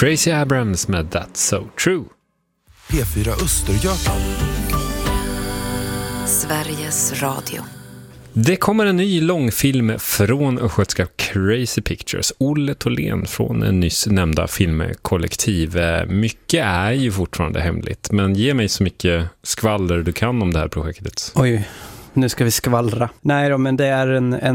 Crazy Abrams med That's So True. P4 Östergötland. Sveriges Radio. Det kommer en ny långfilm från östgötska Crazy Pictures. Olle Tholén från en nyss nämnda filmkollektiv. Mycket är ju fortfarande hemligt, men ge mig så mycket skvaller du kan om det här projektet. Oj, nu ska vi skvallra. Nej då, men det är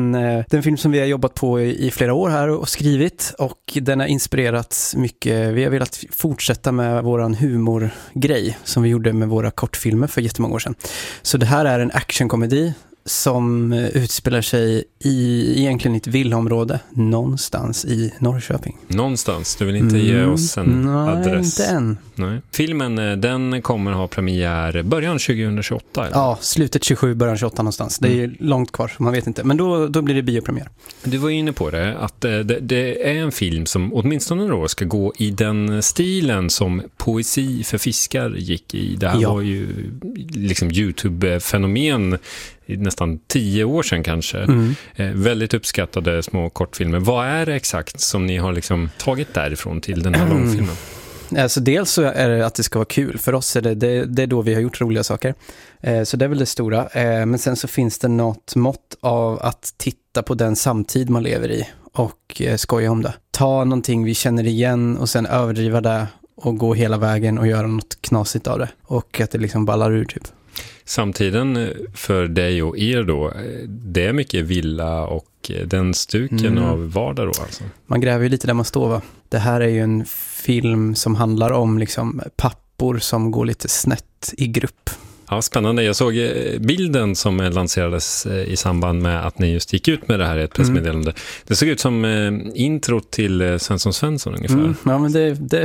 en film som vi har jobbat på i flera år här och skrivit, och den har inspirerats mycket. Vi har velat fortsätta med våran humorgrej som vi gjorde med våra kortfilmer för jättemånga år sedan. Så det här är en actionkomedi som utspelar sig i egentligen ett villaområde någonstans i Norrköping. Någonstans? Du vill inte ge oss en adress? Nej, inte än. Nej. Filmen, den kommer ha premiär början 2028? Eller? Ja, slutet 27, början 28 någonstans. Det är ju långt kvar, man vet inte. Men då blir det biopremiär. Du var inne på det, att det är en film som åtminstone då ska gå i den stilen som Poesi för fiskar gick i. Det här var ju liksom YouTube-fenomen i nästan 10 år sedan kanske. Väldigt uppskattade små kortfilmer. Vad är det exakt som ni har liksom tagit därifrån till den här långfilmen? Alltså dels så är det att det ska vara kul. För oss är det är då vi har gjort roliga saker. Så det är väl det stora. Men sen så finns det något mått av att titta på den samtid man lever i och skoja om det. Ta någonting vi känner igen och sen överdriva det och gå hela vägen och göra något knasigt av det. Och att det liksom ballar ur typ. Samtiden för dig och er då, det är mycket villa och den stuken av vardag då alltså? Man gräver ju lite där man står, va? Det här är ju en film som handlar om liksom pappor som går lite snett i grupp. Ja, spännande. Jag såg bilden som lanserades i samband med att ni just gick ut med det här i ett pressmeddelande. Det såg ut som intro till Svensson ungefär. Ja, men det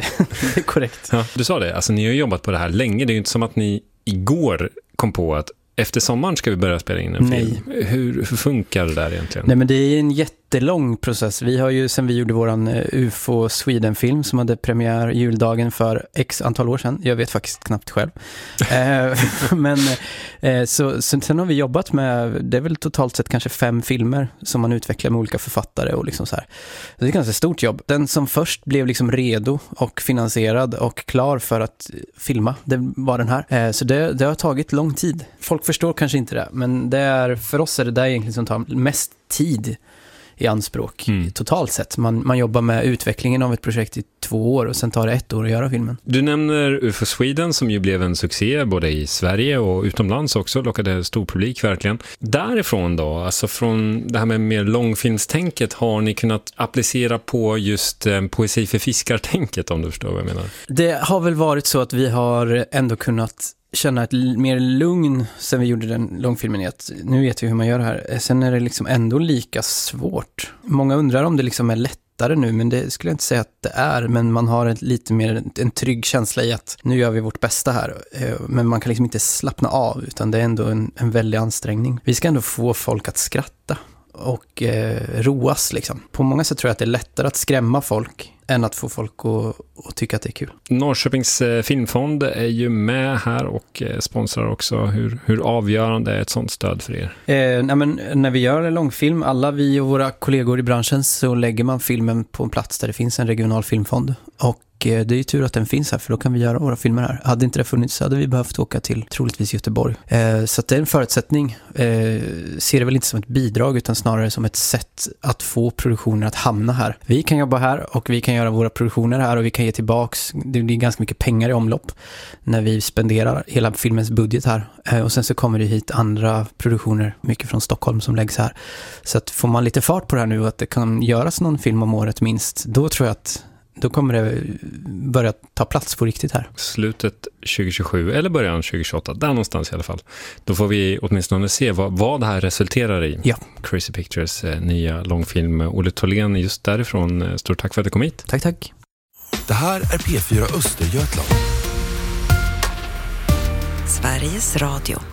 är korrekt. Ja, du sa det, alltså ni har jobbat på det här länge. Det är ju inte som att ni igår kom på att efter sommaren ska vi börja spela in en film. Hur funkar det där egentligen? Nej, men det är en jättelång process. Vi har ju, sen vi gjorde våran UFO Sweden-film som hade premiär juldagen för x antal år sedan. Jag vet faktiskt knappt själv. Men sen har vi jobbat med, det är väl totalt sett kanske 5 filmer som man utvecklar med olika författare och liksom så här. Det är ett ganska stort jobb. Den som först blev liksom redo och finansierad och klar för att filma, det var den här. Så det har tagit lång tid. Folk förstår kanske inte det, men det är, för oss är det där egentligen som tar mest tid i anspråk totalt sett. Man jobbar med utvecklingen av ett projekt i 2 år och sen tar det 1 år att göra filmen. Du nämner UFO Sweden som ju blev en succé både i Sverige och utomlands också, lockade stor publik verkligen. Därifrån då, alltså från det här med mer långfilmstänket, har ni kunnat applicera på just Poesi för fiskar-tänket, om du förstår vad jag menar? Det har väl varit så att vi har ändå kunnat känna ett mer lugn sen vi gjorde den långfilmen i att nu vet vi hur man gör det här. Sen är det liksom ändå lika svårt. Många undrar om det liksom är lättare nu, men det skulle jag inte säga att det är. Men man har lite mer en trygg känsla i att nu gör vi vårt bästa här. Men man kan liksom inte slappna av, utan det är ändå en väldig ansträngning. Vi ska ändå få folk att skratta och roas liksom. På många sätt tror jag att det är lättare att skrämma folk än att få folk att tycka att det är kul. Norrköpings filmfond är ju med här och sponsrar också. Hur avgörande är ett sånt stöd för er? Nej, men när vi gör en långfilm, alla vi och våra kollegor i branschen, så lägger man filmen på en plats där det finns en regional filmfond. Och det är ju tur att den finns här, för då kan vi göra våra filmer här. Hade inte det funnits så hade vi behövt åka till troligtvis Göteborg. Så att det är en förutsättning. Ser det väl inte som ett bidrag utan snarare som ett sätt att få produktioner att hamna här. Vi kan jobba här och vi kan göra våra produktioner här och vi kan ge tillbaks. Det blir ganska mycket pengar i omlopp när vi spenderar hela filmens budget här. Och sen så kommer det hit andra produktioner, mycket från Stockholm, som läggs här. Så att får man lite fart på det här nu och att det kan göras någon film om året minst, då tror jag att då kommer det börja ta plats på riktigt här. Slutet 2027 eller början 2028, där någonstans i alla fall. Då får vi åtminstone se vad det här resulterar i. Ja. Crazy Pictures nya långfilm. Olle Tholén just därifrån. Stort tack för att du kom hit. Tack, tack. Det här är P4 Östergötland. Sveriges Radio.